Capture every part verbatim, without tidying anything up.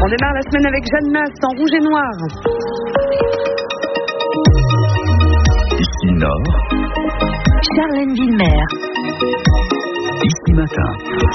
On démarre la semaine avec Jeanne Masse en rouge et noir. Ici Nord. Charlène Villemer. Ici Matin.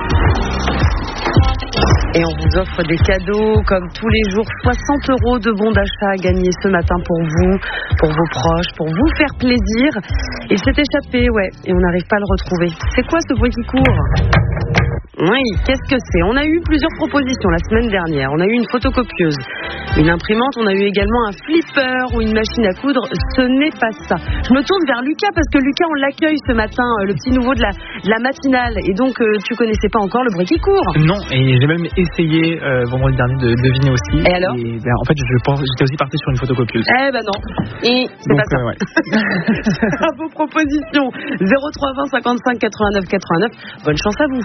Et on vous offre des cadeaux comme tous les jours, soixante euros de bons d'achat à gagner ce matin pour vous, pour vos proches, pour vous faire plaisir. Il s'est échappé, ouais, et on n'arrive pas à le retrouver. C'est quoi ce bruit qui court ? Oui, qu'est-ce que c'est ? On a eu plusieurs propositions la semaine dernière. On a eu une photocopieuse, une imprimante, on a eu également un flipper ou une machine à coudre. Ce n'est pas ça. Je me tourne vers Lucas parce que Lucas, on l'accueille ce matin, le petit nouveau de la, de la matinale. Et donc, euh, tu connaissais pas encore le bruit qui court ? Non, et j'ai même essayé euh, vendredi dernier de deviner aussi. Et alors ? et, ben, En fait, je pense, j'étais aussi parti sur une photocopieuse. Eh ben non. Et c'est donc, pas ça. Euh, ouais. À vos propositions. zéro trois vingt cinquante-cinq quatre-vingt-neuf quatre-vingt-neuf. Bonne chance à vous.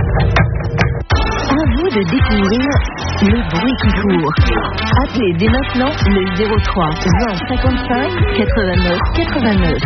À vous de découvrir le bruit qui court. Appelez dès maintenant le zéro trois vingt cinquante-cinq quatre-vingt-neuf quatre-vingt-neuf.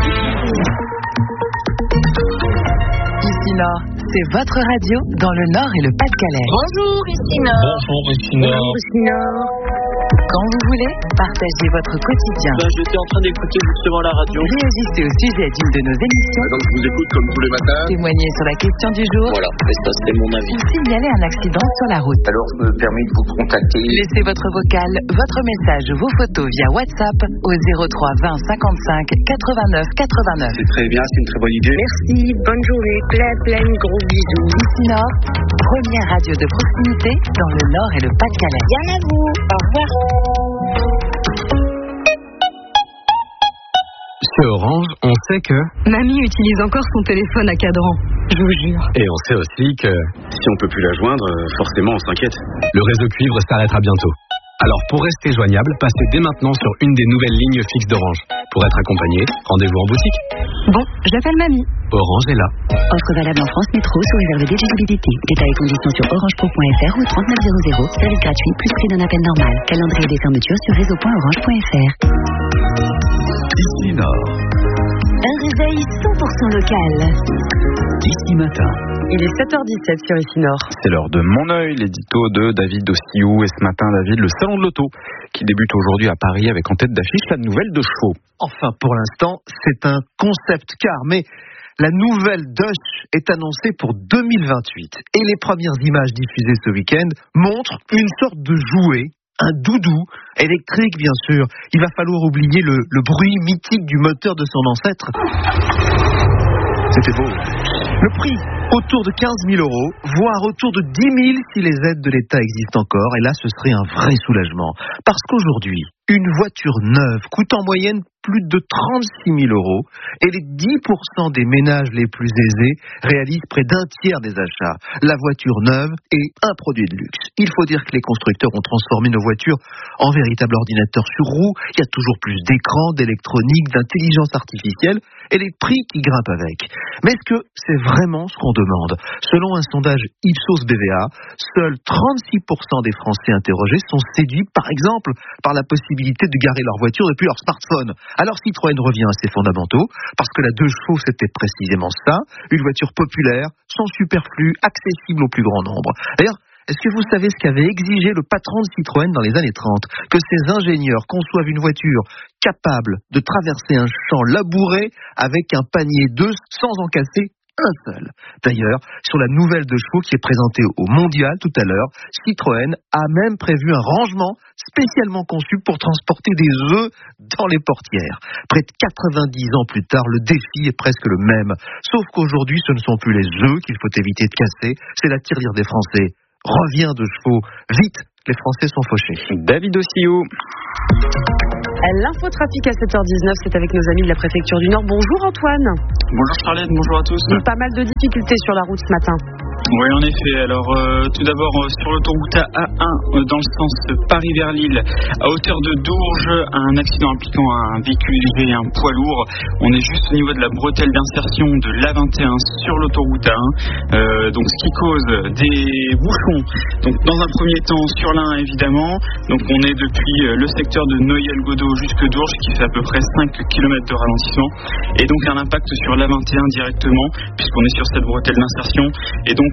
Ici Nord, c'est votre radio dans le Nord et le Pas-de-Calais. Bonjour, ici Nord. Bonjour, ici Nord. Bonjour, ici Nord. Quand vous voulez, partagez votre quotidien. Ben, j'étais en train d'écouter justement la radio. Réagissez au sujet d'une de nos émissions. Donc je vous écoute comme tous les matins. Témoignez sur la question du jour. Voilà, et ça c'était mon avis. Ou signalez un accident sur la route. Alors je me permets de vous contacter. Laissez votre vocal, votre message, vos photos via WhatsApp au zéro trois vingt cinquante-cinq quatre-vingt-neuf quatre-vingt-neuf. C'est très bien, c'est une très bonne idée. Merci, bonne journée, plein plein gros bisous. Ici Nord, première radio de proximité dans le Nord et le Pas-de-Calais. Bien à vous. Au revoir. Chez Orange, on sait que... Mamie utilise encore son téléphone à cadran, je vous jure. Et on sait aussi que... Si on peut plus la joindre, forcément on s'inquiète. Le réseau cuivre s'arrêtera bientôt. Alors pour rester joignable, passez dès maintenant sur une des nouvelles lignes fixes d'Orange. Pour être accompagné, rendez-vous en boutique. Bon, j'appelle Mamie. Orange est là. Offre valable en France Métro sous réserve d'éligibilité. Détails et conditions sur orangepro point f r ou trente-neuf zéro zéro. Service gratuit plus prix d'un appel normal. Calendrier des fermetures sur réseau point orange point f r. Ici Nord. Un réveil cent pour cent local. Ici Matin. Il est sept heures dix-sept sur Ici Nord. C'est l'heure de Mon œil, l'édito de David Ossiou. Et ce matin, David, le salon de l'auto qui débute aujourd'hui à Paris avec en tête d'affiche la nouvelle de chevaux. Enfin, pour l'instant, c'est un concept car, mais la nouvelle Dush est annoncée pour deux mille vingt-huit. Et les premières images diffusées ce week-end montrent une sorte de jouet, un doudou électrique, bien sûr. Il va falloir oublier le, le bruit mythique du moteur de son ancêtre. C'était beau. Le prix, autour de quinze mille euros, voire autour de dix mille si les aides de l'État existent encore. Et là, ce serait un vrai soulagement. Parce qu'aujourd'hui, une voiture neuve coûte en moyenne plus de trente-six mille euros et les dix pour cent des ménages les plus aisés réalisent près d'un tiers des achats. La voiture neuve est un produit de luxe. Il faut dire que les constructeurs ont transformé nos voitures en véritables ordinateurs sur roues. Il y a toujours plus d'écrans, d'électronique, d'intelligence artificielle et les prix qui grimpent avec. Mais est-ce que c'est vraiment ce qu'on demande ? Selon un sondage Ipsos B V A, seuls trente-six pour cent des Français interrogés sont séduits, par exemple, par la possibilité de garer leur voiture depuis leur smartphone. Alors Citroën revient à ses fondamentaux, parce que la deux chevaux c'était précisément ça, une voiture populaire, sans superflu, accessible au plus grand nombre. D'ailleurs, est-ce que vous savez ce qu'avait exigé le patron de Citroën dans les années trente ? Que ses ingénieurs conçoivent une voiture capable de traverser un champ labouré avec un panier d'œufs sans en casser un seul. D'ailleurs, sur la nouvelle deux chevaux qui est présentée au Mondial tout à l'heure, Citroën a même prévu un rangement spécialement conçu pour transporter des œufs dans les portières. Près de quatre-vingt-dix ans plus tard, le défi est presque le même. Sauf qu'aujourd'hui, ce ne sont plus les œufs qu'il faut éviter de casser, c'est la tirelire des Français. Revient de chevaux. Vite, les Français sont fauchés. David Ossiou. L'infotrafic à sept heures dix-neuf, c'est avec nos amis de la préfecture du Nord. Bonjour Antoine. Bonjour Charlotte, bonjour à tous. Pas mal de difficultés sur la route ce matin. Oui, en effet. Alors, euh, tout d'abord, euh, sur l'autoroute A un, euh, dans le sens Paris vers Lille, à hauteur de Dourges, un accident impliquant un véhicule léger et un poids lourd. On est juste au niveau de la bretelle d'insertion de l'A vingt et un sur l'autoroute A un. Euh, donc, ce qui cause des bouchons. Donc, dans un premier temps, sur l'A un, évidemment. Donc, on est depuis euh, le secteur de Noyelles-Godeau jusque Dourges, qui fait à peu près cinq kilomètres de ralentissement. Et donc, un impact sur l'A vingt et un directement, puisqu'on est sur cette bretelle d'insertion. Et donc,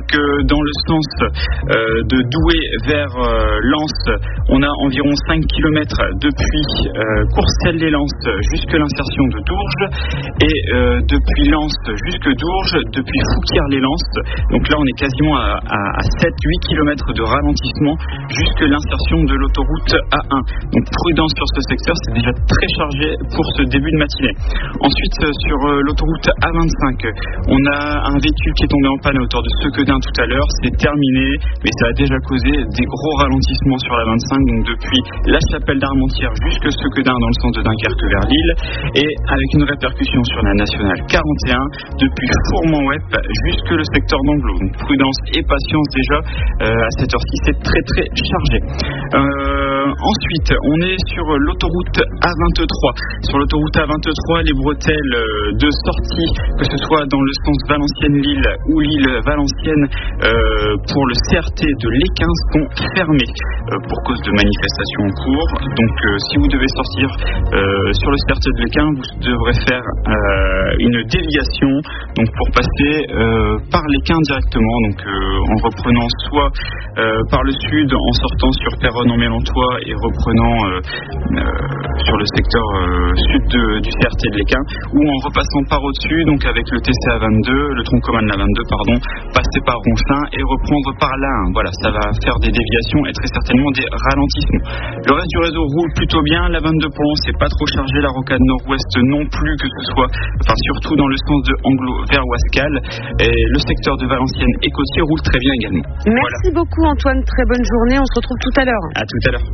Donc euh, dans le sens euh, de Douai vers euh, Lens, on a environ cinq kilomètres depuis euh, Courcelles-les-Lances jusque l'insertion de Dourges et euh, depuis Lens jusque Dourges, depuis Fouquier-les-Lances. Donc là on est quasiment à, à, à sept à huit kilomètres de ralentissement jusque l'insertion de l'autoroute A un. Donc prudence sur ce secteur, c'est déjà très chargé pour ce début de matinée. Ensuite sur euh, l'autoroute A vingt-cinq, on a un véhicule qui est tombé en panne à hauteur de Sequedin tout à l'heure, c'est terminé, mais ça a déjà causé des gros ralentissements sur la vingt-cinq, donc depuis la Chapelle d'Armentières jusque Sequedin dans le sens de Dunkerque vers Lille, et avec une répercussion sur la nationale quarante et un depuis Fourment-Wep jusque le secteur d'Anglo. Donc prudence et patience déjà, euh, à cette heure-ci c'est très très chargé. Euh, ensuite on est sur l'autoroute A vingt-trois. Sur l'autoroute A vingt-trois, les bretelles de sortie, que ce soit dans le sens Valenciennes-Lille ou Lille-Valenciennes, euh, pour le C R T de l'Équin sont fermées euh, pour cause de manifestations en cours. Donc euh, si vous devez sortir euh, sur le C R T de l'Équin, vous devrez faire euh, une déviation donc pour passer euh, par l'Équin directement, donc euh, en reprenant soit euh, par le sud en sortant sur Péronne-en-Mélantois et reprenant euh, euh, sur le secteur euh, sud de, du C R T de l'Équin, ou en repassant par au-dessus, donc avec le T C A vingt-deux, le tronc commun de la vingt-deux, pardon, passer par Ronchin et reprendre par l'A un. Voilà, ça va faire des déviations et très certainement des ralentissements. Le reste du réseau roule plutôt bien. La vingt-deux pour Lens, c'est pas trop chargé. La rocade nord-ouest non plus, que ce soit, enfin surtout dans le sens de Anglo vers Ouascal. Et le secteur de Valenciennes et Cossier roule très bien également. Merci voilà. beaucoup Antoine, très bonne journée. On se retrouve tout à l'heure. À tout à l'heure.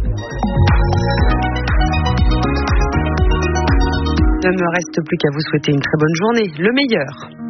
Il ne me reste plus qu'à vous souhaiter une très bonne journée, le meilleur.